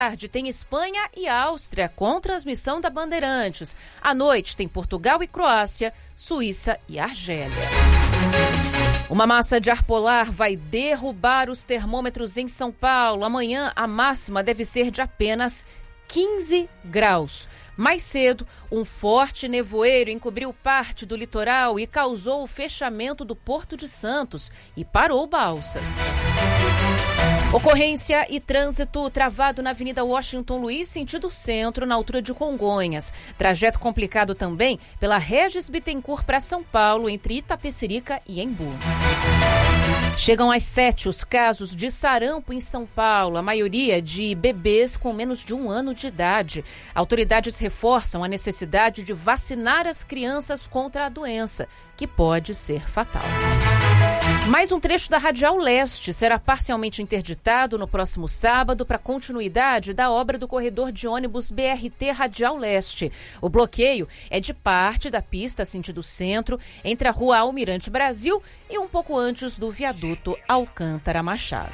tarde tem Espanha e Áustria com transmissão da Bandeirantes. À noite tem Portugal e Croácia, Suíça e Argélia. Uma massa de ar polar vai derrubar os termômetros em São Paulo. Amanhã a máxima deve ser de apenas 15 graus. Mais cedo, um forte nevoeiro encobriu parte do litoral e causou o fechamento do Porto de Santos e parou balsas. Ocorrência e trânsito travado na Avenida Washington Luiz, sentido centro, na altura de Congonhas. Trajeto complicado também pela Regis Bittencourt para São Paulo, entre Itapecerica e Embu. Chegam às 7 os casos de sarampo em São Paulo, a maioria de bebês com menos de 1 ano de idade. Autoridades reforçam a necessidade de vacinar as crianças contra a doença, que pode ser fatal. Mais um trecho da Radial Leste será parcialmente interditado no próximo sábado para continuidade da obra do corredor de ônibus BRT Radial Leste. O bloqueio é de parte da pista sentido centro, entre a rua Almirante Brasil e um pouco antes do viaduto Alcântara Machado.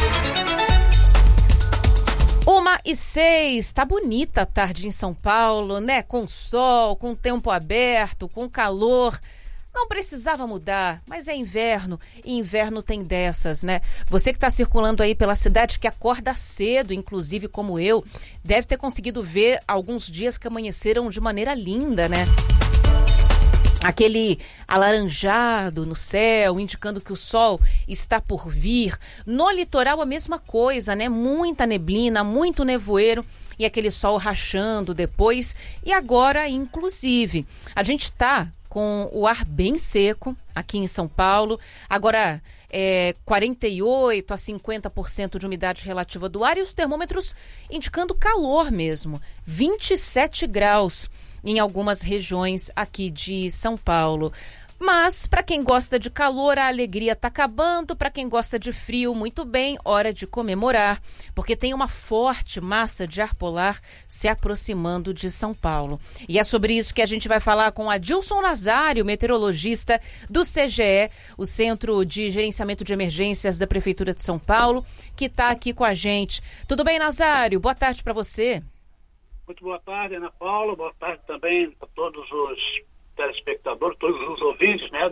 1h06, tá bonita a tarde em São Paulo, né? Com sol, com tempo aberto, com calor. Não precisava mudar, mas é inverno, e inverno tem dessas, né? Você que está circulando aí pela cidade, que acorda cedo, inclusive como eu, deve ter conseguido ver alguns dias que amanheceram de maneira linda, né? Aquele alaranjado no céu, indicando que o sol está por vir. No litoral a mesma coisa, né? Muita neblina, muito nevoeiro. E aquele sol rachando depois. E agora, inclusive, a gente está com o ar bem seco aqui em São Paulo. Agora, 48% a 50% de umidade relativa do ar e os termômetros indicando calor mesmo. 27 graus em algumas regiões aqui de São Paulo. Mas, para quem gosta de calor, a alegria está acabando. Para quem gosta de frio, muito bem, hora de comemorar, porque tem uma forte massa de ar polar se aproximando de São Paulo. E é sobre isso que a gente vai falar com Adilson Nazário, meteorologista do CGE, o Centro de Gerenciamento de Emergências da Prefeitura de São Paulo, que está aqui com a gente. Tudo bem, Nazário? Boa tarde para você. Muito boa tarde, Ana Paula. Boa tarde também para todos os telespectadores, todos os ouvintes, né,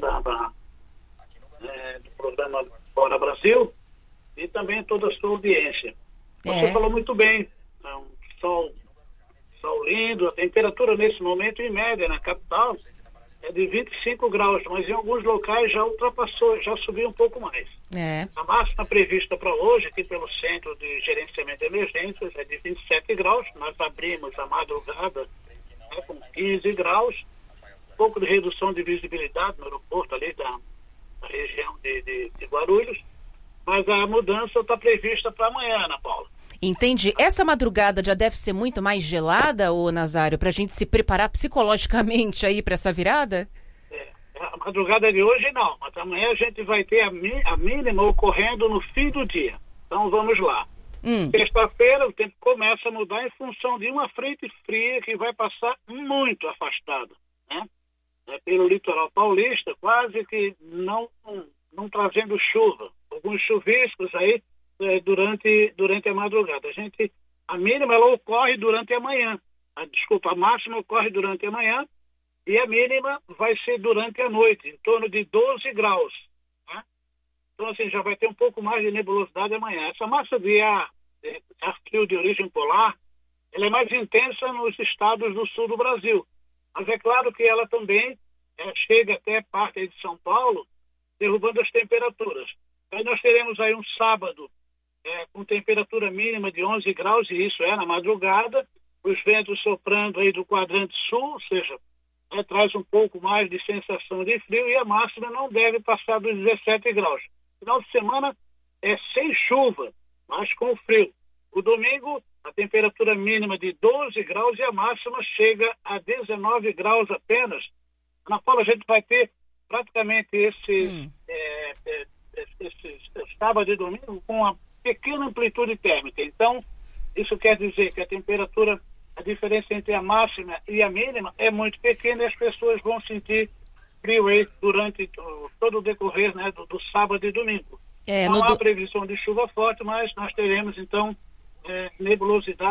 do programa Fora Brasil, e também toda a sua audiência. Você falou muito bem, é um sol lindo, a temperatura nesse momento em média na capital é de 25 graus, mas em alguns locais já ultrapassou, já subiu um pouco mais. A máxima prevista para hoje, aqui pelo Centro de Gerenciamento de Emergências, é de 27 graus, nós abrimos a madrugada, né, com 15 graus, pouco de redução de visibilidade no aeroporto ali da região de Guarulhos, mas a mudança está prevista para amanhã, Ana Paula. Entendi. Essa madrugada já deve ser muito mais gelada, ô Nazário, para a gente se preparar psicologicamente aí para essa virada? A madrugada de hoje não, mas amanhã a gente vai ter a mínima ocorrendo no fim do dia. Então vamos lá. Sexta-feira o tempo começa a mudar em função de uma frente fria que vai passar muito afastada, né? Pelo litoral paulista, quase que não trazendo chuva. Alguns chuviscos aí durante a madrugada. A mínima ela ocorre durante a manhã. A máxima ocorre durante a manhã e a mínima vai ser durante a noite, em torno de 12 graus. Né? Então, assim, já vai ter um pouco mais de nebulosidade amanhã. Essa massa de ar frio de origem polar, ela é mais intensa nos estados do sul do Brasil. Mas é claro que ela também chega até parte de São Paulo, derrubando as temperaturas. Aí nós teremos aí um sábado com temperatura mínima de 11 graus, e isso é na madrugada, os ventos soprando aí do quadrante sul, ou seja, traz um pouco mais de sensação de frio, e a máxima não deve passar dos 17 graus. Final de semana é sem chuva, mas com frio. O domingo, a temperatura mínima de 12 graus e a máxima chega a 19 graus apenas. Na Paula, a gente vai ter praticamente esses sábado e domingo com uma pequena amplitude térmica. Então, isso quer dizer que a temperatura, a diferença entre a máxima e a mínima é muito pequena, e as pessoas vão sentir frio aí durante todo o decorrer, né, do sábado e domingo. Não há previsão de chuva forte, mas nós teremos, então, nebulosidade